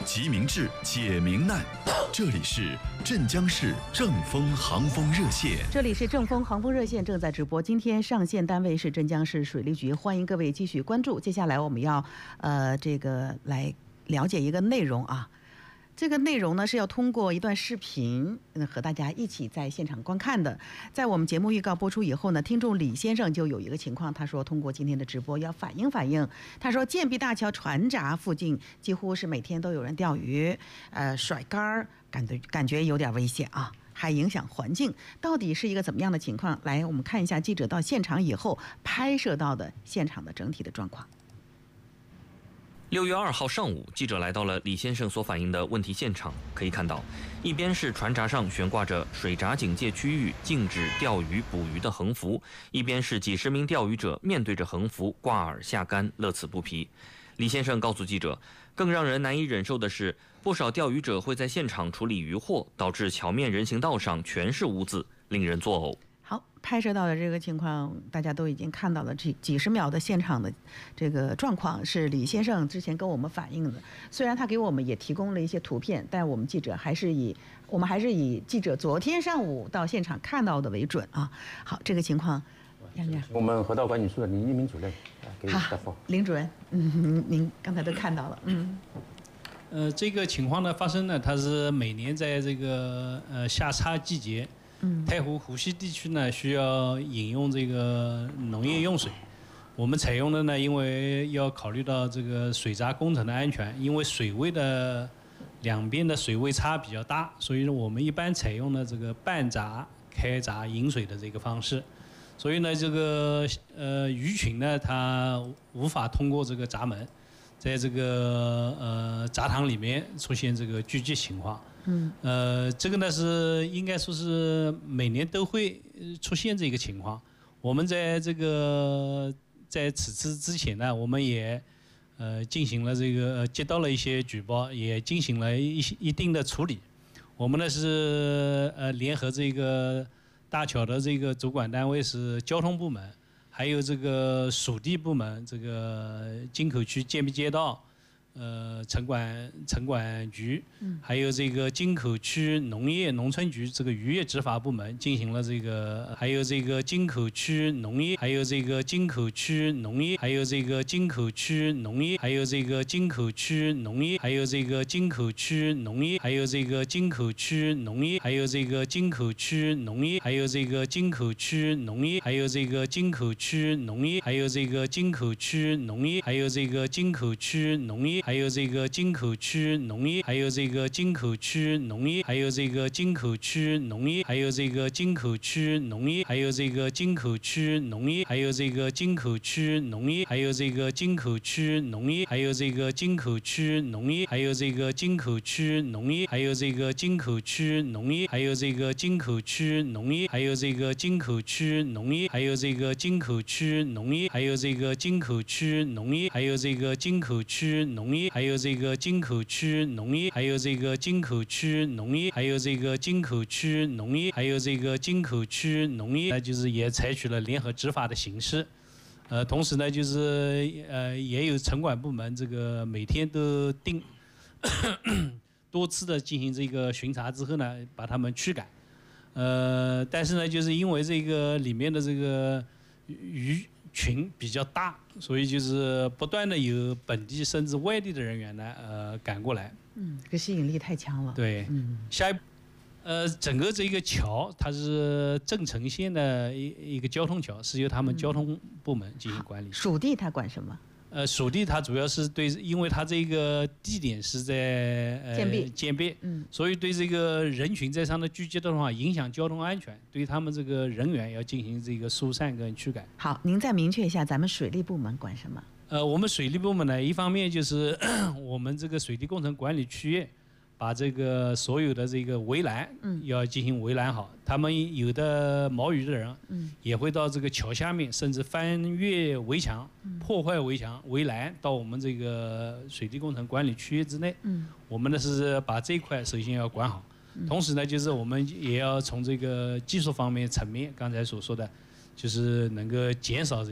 集明智，解明难。这里是镇江市正风航风热线。 这里是正风航风热线正在直播。今天上线单位是镇江市水利局，欢迎各位继续关注。接下来我们要来了解一个内容啊。这个内容呢是要通过一段视频和大家一起在现场观看的。在我们节目预告播出以后呢，听众李先生就有一个情况，他说通过今天的直播要反映。他说建壁大桥船闸附近几乎是每天都有人钓鱼，甩竿，感觉有点危险啊，还影响环境。到底是一个怎么样的情况？来，我们看一下记者到现场以后拍摄到的现场的整体的状况。 6月2号上午，记者来到了李先生所反映的问题现场。可以看到，一边是船闸上悬挂着水闸警戒区域禁止钓鱼捕鱼的横幅，一边是几十名钓鱼者面对着横幅挂耳下竿，乐此不疲。李先生告诉记者，更让人难以忍受的是，不少钓鱼者会在现场处理渔获，导致桥面人行道上全是污渍，令人作呕。 好，拍摄到的这个情况大家都已经看到了，这几十秒的现场的这个状况是李先生之前跟我们反映的。虽然他给我们也提供了一些图片，但我们还是以记者昨天上午到现场看到的为准啊。好，这个情况，杨家， 我们河道管理处的林一鸣主任给答复。 林主任，您刚才都看到了， 这个情况呢发生呢，它是每年在这个夏插季节。太湖湖西地区呢需要饮用这个农业用水，我们采用的呢，因为要考虑到这个水闸工程的安全，因为水位的两边的水位差比较大，所以呢我们一般采用了这个半闸开闸引水的这个方式，所以呢这个鱼群呢它无法通过这个闸门，在这个闸塘里面出现这个聚集情况。这个呢是应该说是每年都会出现这个情况。我们在此次之前呢，我们也进行了这个接到了一些举报，也进行了一定的处理。我们呢是联合这个大桥的这个主管单位是交通部门，还有这个属地部门，这个金口区建壁街道。城管局，还有这个金口区农业农村局这个渔业执法部门进行了这个，还有这个金口区农业，还有这个金口区农业，还有这个金口区农业，还有这个金口区农业，还有这个金口区农业，还有这个金口区农业，还有这个金口区农业，还有这个金口区农业，还有这个金口区农业，还有这个金口区农业，还有这个金口区农业。还有这个金口区农业，还有这个金口区农业，还有这个金口区农业，还有这个金口区农业，还有这个金口区农业，还有这个金口区农业，还有这个金口区农业，还有这个金口区农业，还有这个金口区农业，还有这个金口区农业，还有这个金口区农业，还有这个金口区农业，还有这个金口区农业，还有这个金口区农业，还有这个金口区农业。还有这个金口区农业，还有这个金口区农业，还有这个金口区农业，还有这个金口区农业，就是也采取了联合执法的形式。同时呢，就是也有城管部门这个每天都多次的进行这个巡查之后呢，把他们驱赶。但是呢，就是因为这个里面的这个鱼群比较大，所以就是不断的有本地甚至外地的人员呢赶过来。 这个吸引力太强了。 对，下一步整个这个桥它是郑城县的一个交通桥，是由他们交通部门进行管理。 属地它管什么？ 属地它主要是对，因为它这个地点是在建壁，所以对这个人群在上的聚集的话，影响交通安全，对他们这个人员要进行这个疏散跟驱赶。 好，您再明确一下，咱们水利部门管什么？ 我们水利部门呢，一方面就是我们这个水利工程管理区域，把这个所有的这个围栏要进行围栏好。他们有的毛鱼的人也会到这个桥下面，甚至翻越围墙、破坏围墙、围栏，到我们这个水利工程管理区域之内。我们呢是把这一块首先要管好，同时呢就是我们也要从这个技术方面层面，刚才所说的，就是能够减少这